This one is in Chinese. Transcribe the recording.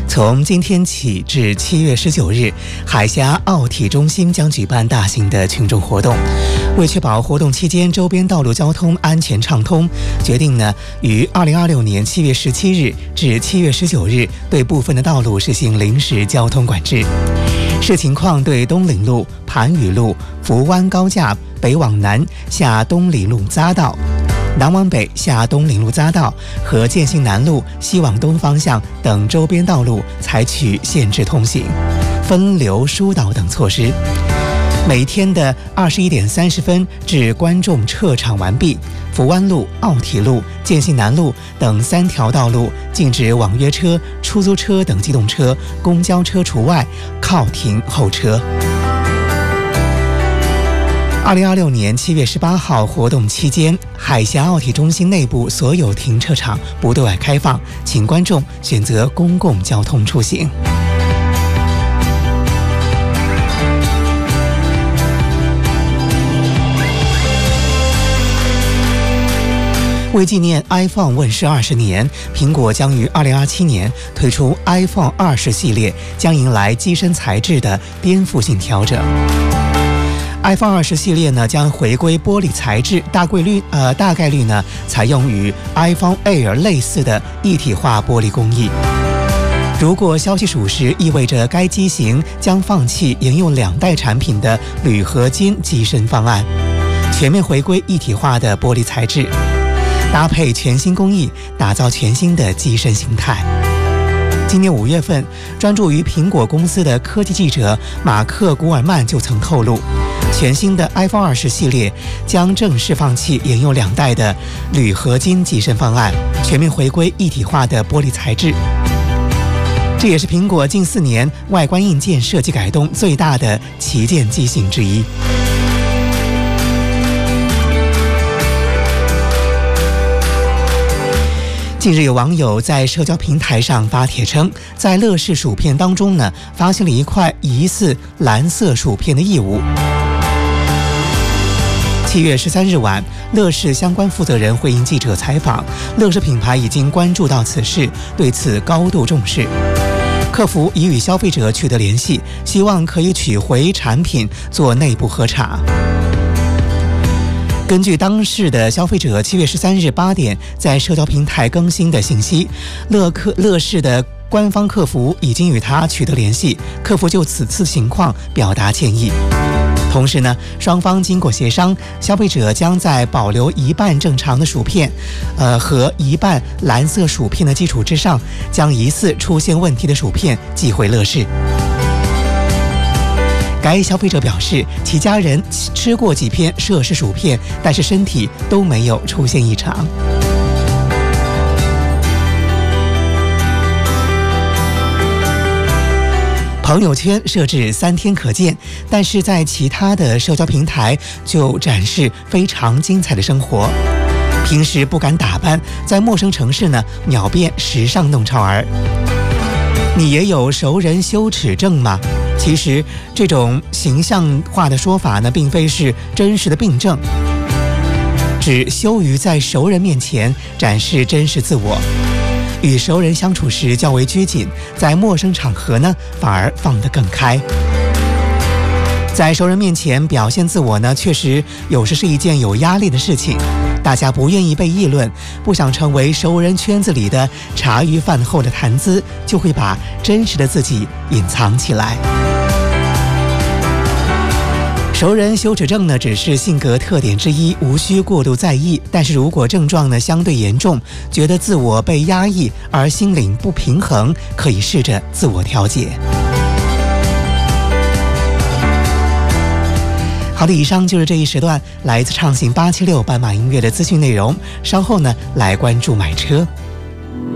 从今天起至7月19日，海峡奥体中心将举办大型的群众活动。为确保活动期间周边道路交通安全畅通，决定于2026年7月17日至7月19日对部分的道路实行临时交通管制。视情况对东岭路、盘屿路、福湾高架北往南下东岭路匝道、南往北下东岭路匝道和建新南路西往东方向等周边道路采取限制通行、分流疏导等措施。每天的21点30分至观众撤场完毕，福湾路、奥体路、建新南路等3条道路禁止网约车、出租车等机动车、公交车除外靠停候车。2026年7月18号活动期间，海峡奥体中心内部所有停车场不对外开放，请观众选择公共交通出行。为纪念 iPhone 问世20年，苹果将于2027年推出 iPhone 20系列，将迎来机身材质的颠覆性调整。iPhone 20系列将回归玻璃材质，大概率采用与 iPhone Air 类似的一体化玻璃工艺。如果消息属实，意味着该机型将放弃沿用2代产品的铝合金机身方案，全面回归一体化的玻璃材质，搭配全新工艺，打造全新的机身形态。今年5月份，专注于苹果公司的科技记者马克·古尔曼就曾透露，全新的 iPhone 20系列将正式放弃沿用2代的铝合金机身方案，全面回归一体化的玻璃材质。这也是苹果近4年外观硬件设计改动最大的旗舰机型之一。近日有网友在社交平台上发帖称，在乐事薯片当中发现了一块疑似蓝色薯片的异物。7月13日晚，乐事相关负责人回应记者采访，乐事品牌已经关注到此事，对此高度重视。客服已与消费者取得联系，希望可以取回产品做内部核查。根据当事的消费者7月13日8点在社交平台更新的信息，乐事的官方客服已经与他取得联系，客服就此次情况表达歉意。同时双方经过协商，消费者将在保留一半正常的薯片，和一半蓝色薯片的基础之上，将疑似出现问题的薯片寄回乐事。该消费者表示，其家人吃过几片涉事薯片，但是身体都没有出现异常。朋友圈设置3天可见，但是在其他的社交平台就展示非常精彩的生活。平时不敢打扮，在陌生城市秒变时尚弄潮儿。你也有熟人羞耻症吗？其实这种形象化的说法并非是真实的病症，只羞于在熟人面前展示真实自我。与熟人相处时较为拘谨，在陌生场合反而放得更开。在熟人面前表现自我确实有时是一件有压力的事情。大家不愿意被议论，不想成为熟人圈子里的茶余饭后的谈资，就会把真实的自己隐藏起来。熟人羞耻症只是性格特点之一，无需过度在意。但是如果症状相对严重，觉得自我被压抑而心灵不平衡，可以试着自我调节。好的，以上就是这一时段来自畅行876斑马音乐的资讯内容。稍后来关注买车。